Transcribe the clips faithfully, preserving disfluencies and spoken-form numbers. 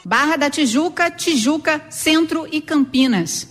Barra da Tijuca, Tijuca, Centro e Campinas.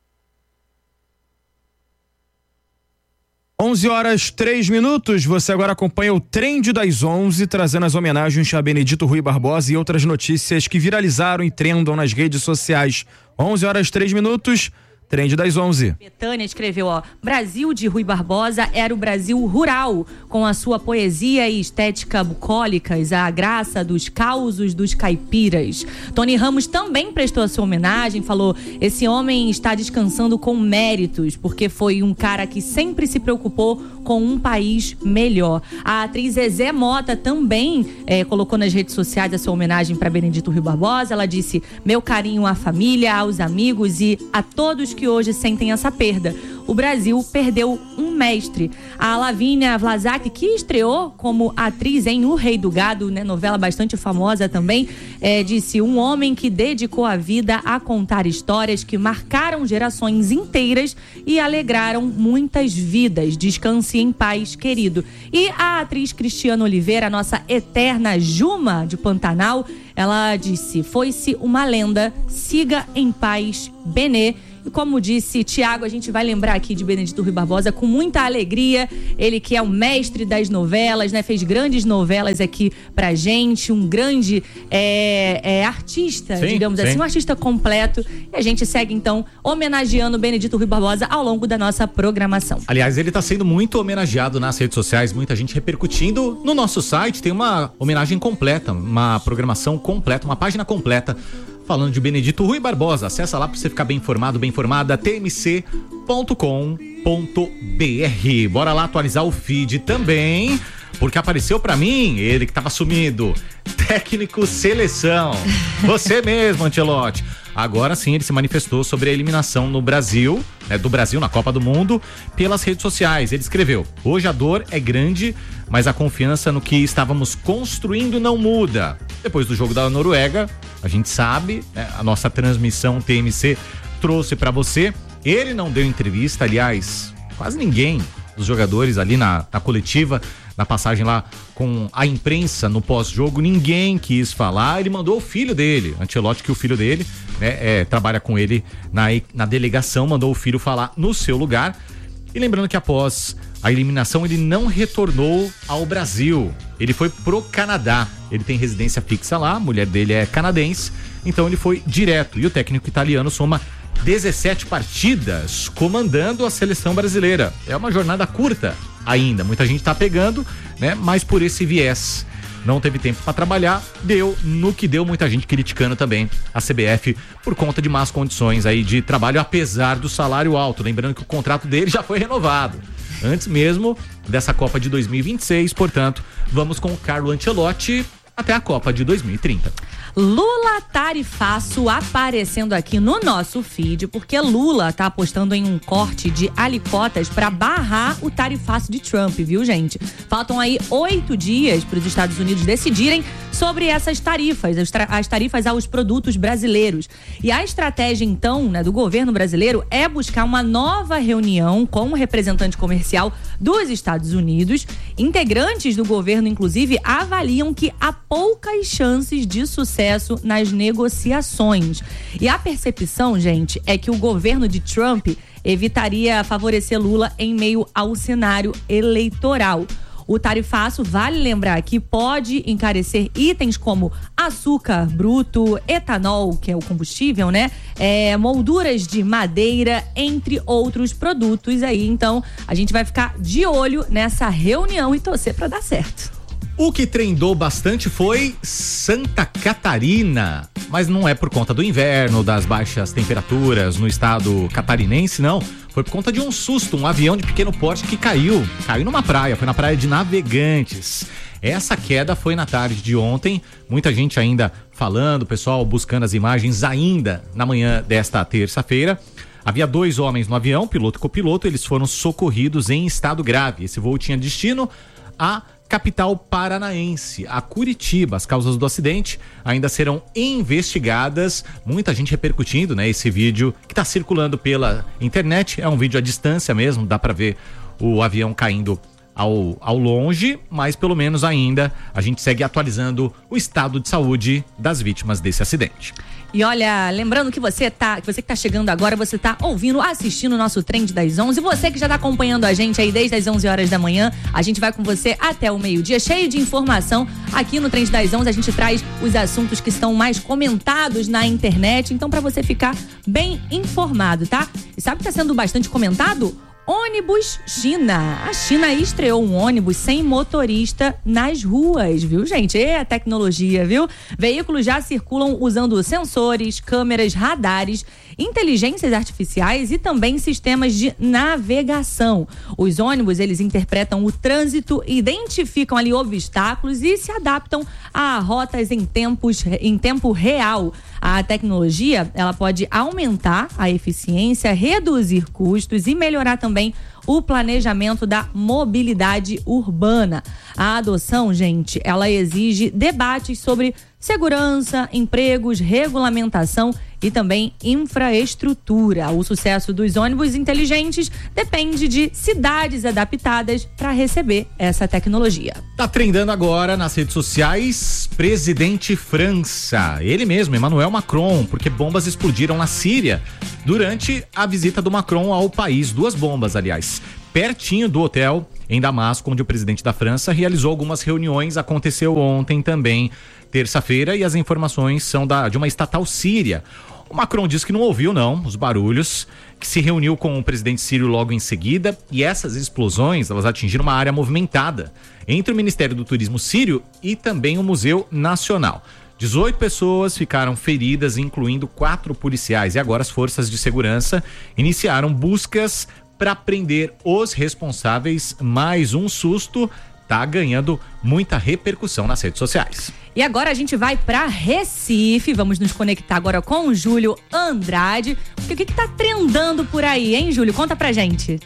onze horas, três minutos, você agora acompanha o Trend das onze, trazendo as homenagens a Benedito Rui Barbosa e outras notícias que viralizaram e trendam nas redes sociais. onze horas, três minutos, Trend das onze. Betânia escreveu, ó, Brasil de Rui Barbosa era o Brasil rural, com a sua poesia e estética bucólicas, a graça dos causos dos caipiras. Tony Ramos também prestou a sua homenagem, falou, esse homem está descansando com méritos, porque foi um cara que sempre se preocupou com um país melhor. A atriz Zezé Mota também é, colocou nas redes sociais a sua homenagem para Benedito Rui Barbosa. Ela disse, meu carinho à família, aos amigos e a todos que hoje sentem essa perda. O Brasil perdeu um mestre. A Lavínia Vlasak, que estreou como atriz em O Rei do Gado, né, novela bastante famosa também, é, disse, um homem que dedicou a vida a contar histórias que marcaram gerações inteiras e alegraram muitas vidas. Descanse em paz, querido. E a atriz Cristiana Oliveira, a nossa eterna Juma de Pantanal, ela disse, foi-se uma lenda, siga em paz, Benê. E como disse Tiago, a gente vai lembrar aqui de Benedito Rui Barbosa com muita alegria. Ele que é o mestre das novelas, né? Fez grandes novelas aqui pra gente, um grande é, é, artista, sim, digamos sim. assim, um artista completo. E a gente segue então homenageando Benedito Rui Barbosa ao longo da nossa programação. Aliás, ele tá sendo muito homenageado nas redes sociais, muita gente repercutindo. No nosso site tem uma homenagem completa, uma programação completa, uma página completa falando de Benedito Rui Barbosa. Acessa lá para você ficar bem informado, bem informada, t m c ponto com ponto b r. Bora lá atualizar o feed também, porque apareceu para mim, ele que tava sumido, técnico seleção. Você mesmo, Ancelotti. Agora sim ele se manifestou sobre a eliminação no Brasil, né, do Brasil na Copa do Mundo, pelas redes sociais. Ele escreveu, hoje a dor é grande, mas a confiança no que estávamos construindo não muda. Depois do jogo da Noruega, a gente sabe, né, a nossa transmissão T M C trouxe para você. Ele não deu entrevista, aliás, quase ninguém dos jogadores ali na, na coletiva, na passagem lá com a imprensa no pós-jogo, ninguém quis falar. Ele mandou o filho dele, Ancelotti, que o filho dele né, é, trabalha com ele na, na delegação, mandou o filho falar no seu lugar. E lembrando que após a eliminação ele não retornou ao Brasil, ele foi pro Canadá, ele tem residência fixa lá, a mulher dele é canadense, então ele foi direto. E o técnico italiano soma dezessete partidas comandando a seleção brasileira. É uma jornada curta ainda, muita gente tá pegando, né? Mas por esse viés, não teve tempo para trabalhar, deu no que deu, muita gente criticando também a C B F por conta de más condições aí de trabalho, apesar do salário alto. Lembrando que o contrato dele já foi renovado antes mesmo dessa Copa de dois mil e vinte e seis, portanto, vamos com o Carlo Ancelotti até a Copa de dois mil e trinta. Lula tarifaço aparecendo aqui no nosso feed, porque Lula tá apostando em um corte de alicotas para barrar o tarifaço de Trump, viu, gente? Faltam aí oito dias para os Estados Unidos decidirem sobre essas tarifas, as tarifas aos produtos brasileiros. E a estratégia, então, né, do governo brasileiro é buscar uma nova reunião com o representante comercial dos Estados Unidos. Integrantes do governo, inclusive, avaliam que há poucas chances de sucesso nas negociações. E a percepção, gente, é que o governo de Trump evitaria favorecer Lula em meio ao cenário eleitoral. O tarifaço, vale lembrar que pode encarecer itens como açúcar bruto, etanol, que é o combustível, né? É, molduras de madeira, entre outros produtos aí. Então, a gente vai ficar de olho nessa reunião e torcer para dar certo. O que trendou bastante foi Santa Catarina, mas não é por conta do inverno, das baixas temperaturas no estado catarinense, não. Foi por conta de um susto, um avião de pequeno porte que caiu, caiu numa praia, foi na praia de Navegantes. Essa queda foi na tarde de ontem, muita gente ainda falando, pessoal buscando as imagens ainda na manhã desta terça-feira. Havia dois homens no avião, piloto e copiloto, eles foram socorridos em estado grave. Esse voo tinha destino a capital paranaense, a Curitiba. As causas do acidente ainda serão investigadas. Muita gente repercutindo, né, esse vídeo que está circulando pela internet. É um vídeo à distância mesmo, dá para ver o avião caindo ao, ao longe, mas pelo menos ainda a gente segue atualizando o estado de saúde das vítimas desse acidente. E olha, lembrando que você tá, que você que tá chegando agora, você tá ouvindo, assistindo o nosso Trend das onze. Você que já tá acompanhando a gente aí desde as onze horas da manhã, a gente vai com você até o meio-dia, cheio de informação. Aqui no Trend das onze a gente traz os assuntos que estão mais comentados na internet, então para você ficar bem informado, tá? E sabe o que tá sendo bastante comentado? Ônibus China. A China estreou um ônibus sem motorista nas ruas, viu, gente? É a tecnologia, viu? Veículos já circulam usando sensores, câmeras, radares, inteligências artificiais e também sistemas de navegação. Os ônibus, eles interpretam o trânsito, identificam ali obstáculos e se adaptam a rotas em, tempos, em tempo real. A tecnologia, ela pode aumentar a eficiência, reduzir custos e melhorar também o planejamento da mobilidade urbana. A adoção, gente, ela exige debates sobre segurança, empregos, regulamentação e também infraestrutura. O sucesso dos ônibus inteligentes depende de cidades adaptadas para receber essa tecnologia. Tá trendando agora nas redes sociais, presidente França, ele mesmo, Emmanuel Macron, porque bombas explodiram na Síria durante a visita do Macron ao país. Duas bombas, aliás, pertinho do hotel em Damasco, onde o presidente da França realizou algumas reuniões. Aconteceu ontem também, terça-feira, e as informações são da, de uma estatal síria. O Macron disse que não ouviu, não, os barulhos, que se reuniu com o presidente sírio logo em seguida, e essas explosões, elas atingiram uma área movimentada entre o Ministério do Turismo sírio e também o Museu Nacional. dezoito pessoas ficaram feridas, incluindo quatro policiais, e agora as forças de segurança iniciaram buscas para prender os responsáveis. Mais um susto tá ganhando muita repercussão nas redes sociais. E agora a gente vai para Recife, vamos nos conectar agora com o Júlio Andrade. O que que tá trendando por aí, hein, Júlio? Conta pra gente.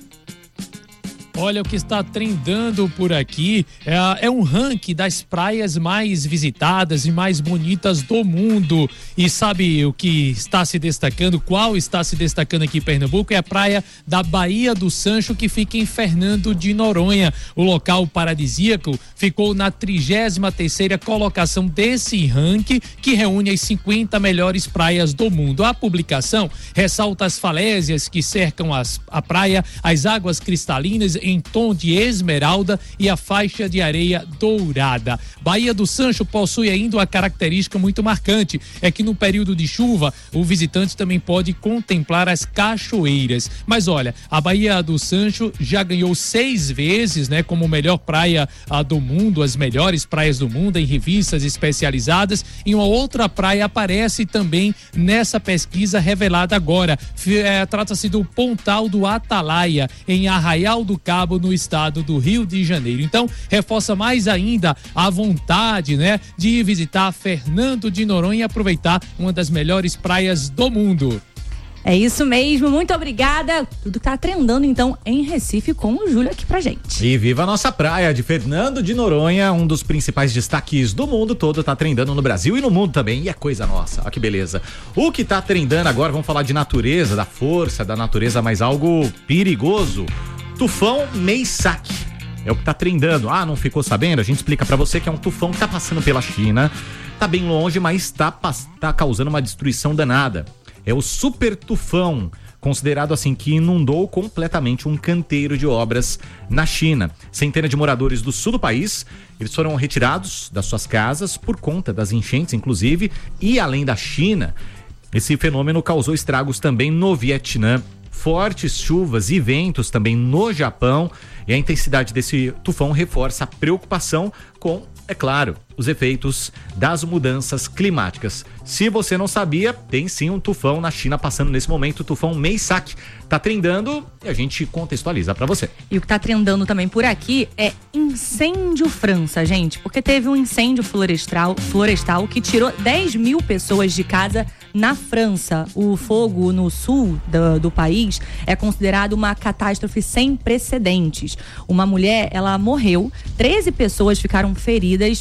Olha, o que está trendando por aqui é, é um ranking das praias mais visitadas e mais bonitas do mundo. E sabe o que está se destacando? Qual está se destacando aqui em Pernambuco? É a praia da Baía do Sancho, que fica em Fernando de Noronha. O local paradisíaco ficou na trigésima terceira colocação desse ranking, que reúne as cinquenta melhores praias do mundo. A publicação ressalta as falésias que cercam as, a praia, as águas cristalinas em tom de esmeralda e a faixa de areia dourada. Baía do Sancho possui ainda uma característica muito marcante, é que no período de chuva o visitante também pode contemplar as cachoeiras. Mas olha, a Baía do Sancho já ganhou seis vezes, né, como melhor praia a, do mundo, as melhores praias do mundo em revistas especializadas, e uma outra praia aparece também nessa pesquisa revelada agora. É, trata-se do Pontal do Atalaia, em Arraial do Cabo, no estado do Rio de Janeiro. Então, reforça mais ainda a vontade, né, de visitar Fernando de Noronha e aproveitar uma das melhores praias do mundo. É isso mesmo, muito obrigada. Tudo que tá trendando então em Recife com o Júlio aqui pra gente. E viva a nossa praia de Fernando de Noronha, um dos principais destaques do mundo todo, tá trendando no Brasil e no mundo também, e é coisa nossa, olha que beleza. O que tá trendando agora, vamos falar de natureza, da força da natureza, mas algo perigoso. Tufão Meisaki é o que tá trendando. Ah, não ficou sabendo? A gente explica pra você que é um tufão que tá passando pela China, tá bem longe, mas tá, tá causando uma destruição danada. É o super tufão, considerado assim, que inundou completamente um canteiro de obras na China. Centenas de moradores do sul do país, eles foram retirados das suas casas por conta das enchentes, inclusive, e além da China, esse fenômeno causou estragos também no Vietnã. Fortes chuvas e ventos também no Japão, e a intensidade desse tufão reforça a preocupação com, é claro, os efeitos das mudanças climáticas. Se você não sabia, tem sim um tufão na China passando nesse momento, o tufão Meisaki. Tá trendando e a gente contextualiza pra você. E o que tá trendando também por aqui é incêndio França, gente, porque teve um incêndio florestal, florestal que tirou dez mil pessoas de casa na França. O fogo no sul do, do país é considerado uma catástrofe sem precedentes. Uma mulher, ela morreu, treze pessoas ficaram feridas e, ao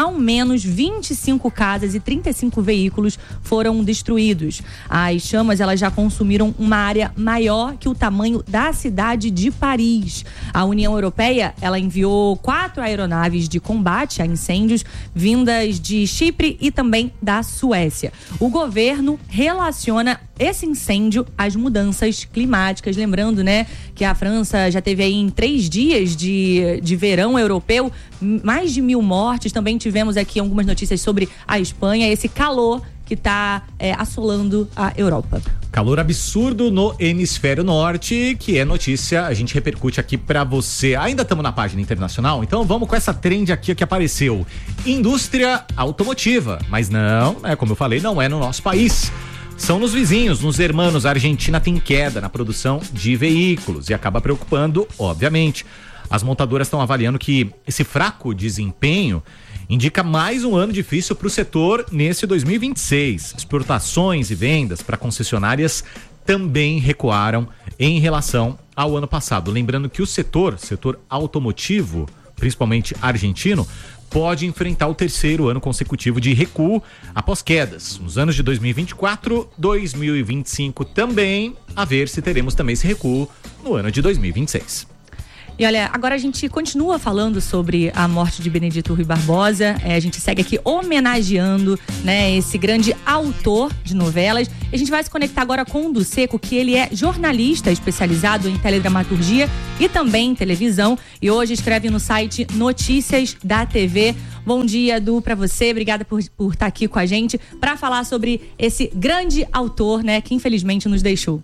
ao menos vinte e cinco casas e trinta e cinco veículos foram destruídos. As chamas elas já consumiram uma área maior que o tamanho da cidade de Paris. A União Europeia ela enviou quatro aeronaves de combate a incêndios vindas de Chipre e também da Suécia. O governo relaciona esse incêndio às mudanças climáticas. Lembrando, né, que a França já teve aí em três dias de, de verão europeu mais de mil mortes. Também tivemos aqui algumas notícias sobre a Espanha, esse calor que está é, assolando a Europa. Calor absurdo no hemisfério norte, que é notícia, a gente repercute aqui pra você. Ainda estamos na página internacional, então vamos com essa trend aqui que apareceu. Indústria automotiva, mas não, é como eu falei, não é no nosso país. São nos vizinhos, nos hermanos. A Argentina tem queda na produção de veículos e acaba preocupando, obviamente. As montadoras estão avaliando que esse fraco desempenho indica mais um ano difícil para o setor nesse dois mil e vinte e seis. Exportações e vendas para concessionárias também recuaram em relação ao ano passado. Lembrando que o setor, setor automotivo, principalmente argentino, pode enfrentar o terceiro ano consecutivo de recuo após quedas. Nos anos de dois mil e vinte e quatro, dois mil e vinte e cinco também, a ver se teremos também esse recuo no ano de dois mil e vinte e seis. E olha, agora a gente continua falando sobre a morte de Benedito Rui Barbosa. É, a gente segue aqui homenageando, né, esse grande autor de novelas. E a gente vai se conectar agora com o Du Seco, que ele é jornalista especializado em teledramaturgia e também em televisão. E hoje escreve no site Notícias da T V. Bom dia, Du, para você. Obrigada por, por estar aqui com a gente para falar sobre esse grande autor, né, que infelizmente nos deixou.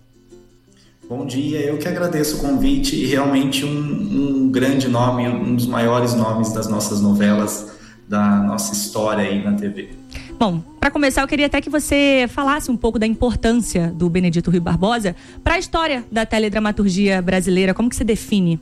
Bom dia, eu que agradeço o convite e realmente um, um grande nome, um dos maiores nomes das nossas novelas, da nossa história aí na T V. Bom, para começar eu queria até que você falasse um pouco da importância do Benedito Rui Barbosa para a história da teledramaturgia brasileira. Como que você define?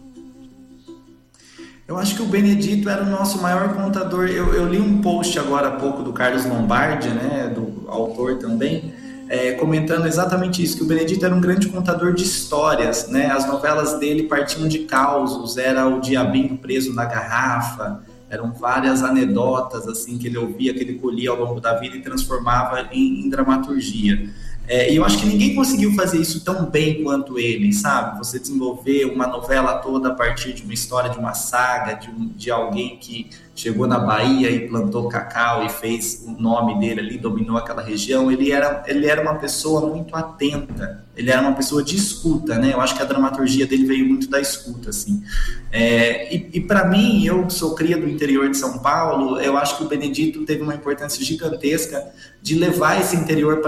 Eu acho que o Benedito era o nosso maior contador. Eu, eu li um post agora há pouco do Carlos Lombardi, né, do autor também, É, comentando exatamente isso, que o Benedito era um grande contador de histórias, né? As novelas dele partiam de causos, era o diabinho preso na garrafa, eram várias anedotas assim, que ele ouvia, que ele colhia ao longo da vida e transformava em, em dramaturgia. É, e eu acho que ninguém conseguiu fazer isso tão bem quanto ele, sabe? Você desenvolver uma novela toda a partir de uma história, de uma saga, de, um, de alguém que chegou na Bahia e plantou cacau e fez o nome dele ali, dominou aquela região. Ele era, ele era uma pessoa muito atenta, ele era uma pessoa de escuta, né? Eu acho que a dramaturgia dele veio muito da escuta, assim. É, e e para mim, eu que sou cria do interior de São Paulo, eu acho que o Benedito teve uma importância gigantesca de levar esse interior para